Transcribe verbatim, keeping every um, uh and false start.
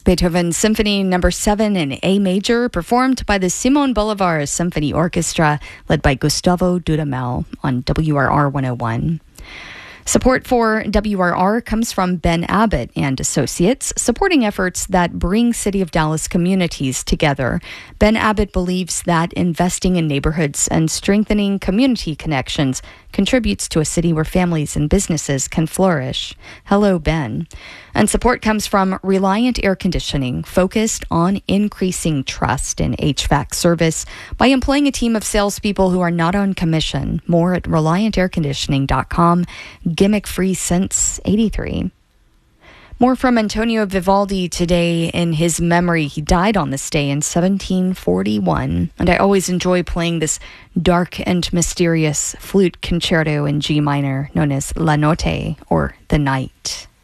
Beethoven Symphony Number seven in A Major, performed by the Simon Bolivar Symphony Orchestra, led by Gustavo Dudamel on W R R one oh one. Support for W R R comes from Ben Abbott and Associates, supporting efforts that bring City of Dallas communities together. Ben Abbott believes that investing in neighborhoods and strengthening community connections contributes to a city where families and businesses can flourish. Hello, Ben. And support comes from Reliant Air Conditioning, focused on increasing trust in H V A C service by employing a team of salespeople who are not on commission. More at reliant air conditioning dot com. Gimmick-free since eighty-three. More from Antonio Vivaldi today in his memory. He died on this day in seventeen forty-one. And I always enjoy playing this dark and mysterious flute concerto in G minor known as La Notte, or The Night.